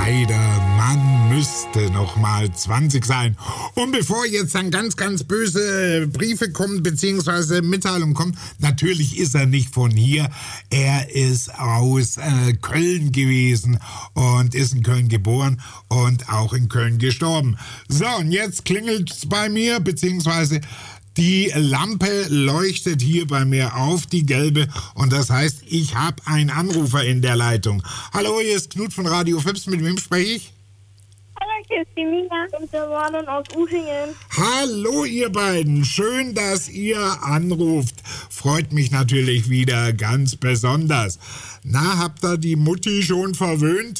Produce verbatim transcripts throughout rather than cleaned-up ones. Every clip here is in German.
leider, man müsste noch mal zwanzig sein. Und bevor jetzt dann ganz, ganz böse Briefe kommen, beziehungsweise Mitteilungen kommen, natürlich ist er nicht von hier. Er ist aus äh, Köln gewesen und ist in Köln geboren und auch in Köln gestorben. So, und jetzt klingelt es bei mir, beziehungsweise die Lampe leuchtet hier bei mir auf, die gelbe, und das heißt, ich habe einen Anrufer in der Leitung. Hallo, hier ist Knut von Radio Fips, mit wem spreche ich? Hallo, hier ist die Mina und der Marlon aus Uhingen. Hallo ihr beiden, schön, dass ihr anruft. Freut mich natürlich wieder ganz besonders. Na, habt ihr die Mutti schon verwöhnt?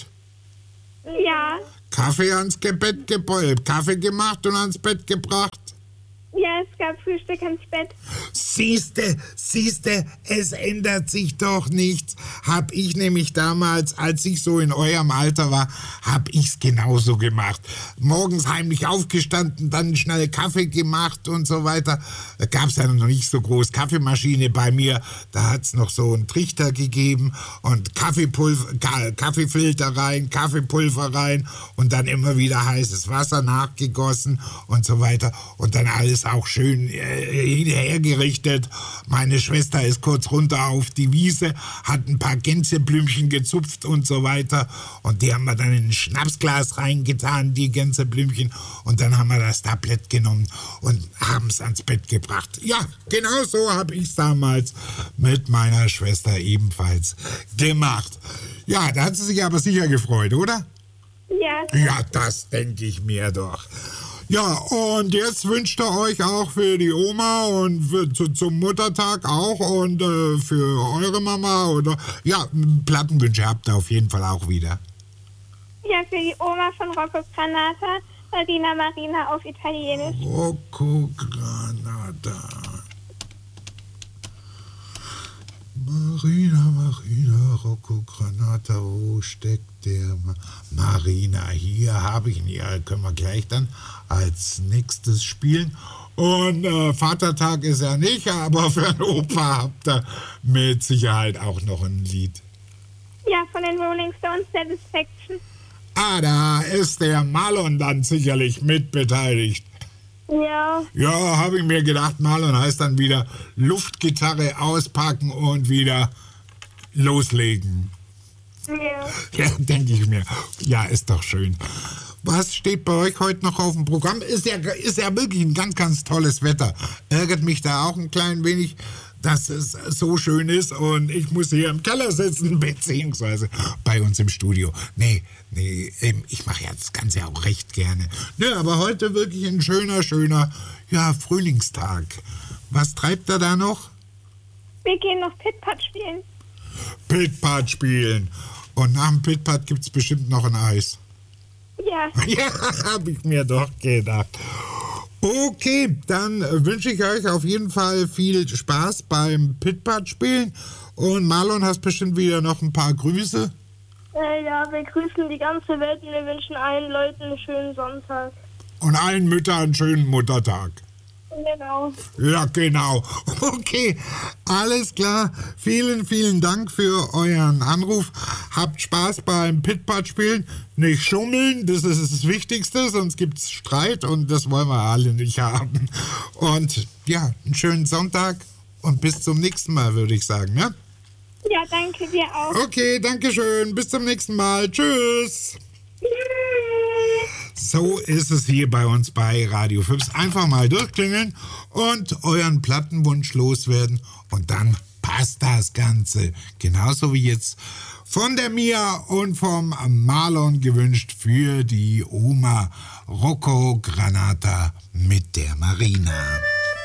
Ja. Kaffee ans Bett gebracht, Kaffee gemacht und ans Bett gebracht? Ja, es gab Frühstück ins Bett. Siehste, siehste, es ändert sich doch nichts. Hab ich nämlich damals, als ich so in eurem Alter war, hab ich's genauso gemacht. Morgens heimlich aufgestanden, dann schnell Kaffee gemacht und so weiter. Da gab's ja noch nicht so groß Kaffeemaschine bei mir. Da hat's noch so einen Trichter gegeben und Kaffeepulver, Ka- Kaffeefilter rein, Kaffeepulver rein und dann immer wieder heißes Wasser nachgegossen und so weiter. Und dann alles auch schön äh, hergerichtet. Meine Schwester ist kurz runter auf die Wiese, hat ein paar Gänseblümchen gezupft und so weiter. Und die haben wir dann in ein Schnapsglas reingetan, die Gänseblümchen. Und dann haben wir das Tablett genommen und haben es ans Bett gebracht. Ja, genau so habe ich es damals mit meiner Schwester ebenfalls gemacht. Ja, da hat sie sich aber sicher gefreut, oder? Ja. Ja, das denke ich mir doch. Ja, und jetzt wünscht ihr euch auch für die Oma und für, zu, zum Muttertag auch und äh, für eure Mama oder ja, Plattenwünsche habt ihr auf jeden Fall auch wieder. Ja, für die Oma von Rocco Granata, Dina Marina auf Italienisch. Rocco Granata. Marina, Marina, Rocco Granata, wo steckt der Ma- Marina? Hier habe ich ihn, ja, können wir gleich dann als nächstes spielen. Und äh, Vatertag ist ja nicht, aber für einen Opa habt ihr mit Sicherheit auch noch ein Lied. Ja, von den Rolling Stones, Satisfaction. Ah, da ist der Marlon dann sicherlich mitbeteiligt. Ja. Ja, habe ich mir gedacht, Marlon heißt dann wieder Luftgitarre auspacken und wieder loslegen. Ja. Ja, denke ich mir. Ja, ist doch schön. Was steht bei euch heute noch auf dem Programm? Ist ja, ist ja wirklich ein ganz, ganz tolles Wetter. Ärgert mich da auch ein klein wenig, dass es so schön ist und ich muss hier im Keller sitzen, beziehungsweise bei uns im Studio. Nee, nee, ich mache ja das Ganze auch recht gerne. Nee, aber heute wirklich ein schöner, schöner, ja, Frühlingstag. Was treibt er da noch? Wir gehen noch Pit-Pat spielen. Pit-Pat spielen. Und nach dem Pit-Pat gibt es bestimmt noch ein Eis. Ja. Ja, habe ich mir doch gedacht. Okay, dann wünsche ich euch auf jeden Fall viel Spaß beim Pit-Pat spielen. Und Marlon, hast bestimmt wieder noch ein paar Grüße. Äh, ja, wir grüßen die ganze Welt und wir wünschen allen Leuten einen schönen Sonntag. Und allen Müttern einen schönen Muttertag. Genau. Ja, genau. Okay, alles klar. Vielen, vielen Dank für euren Anruf. Habt Spaß beim Pit-Pat spielen. Nicht schummeln, das ist das Wichtigste, sonst gibt es Streit und das wollen wir alle nicht haben. Und ja, einen schönen Sonntag und bis zum nächsten Mal, würde ich sagen, ne? Ja, danke dir auch. Okay, danke schön. Bis zum nächsten Mal. Tschüss. So ist es hier bei uns bei Radio Fips. Einfach mal durchklingeln und euren Plattenwunsch loswerden und dann passt das Ganze. Genauso wie jetzt von der Mia und vom Marlon gewünscht für die Oma Rocco Granata mit der Marina.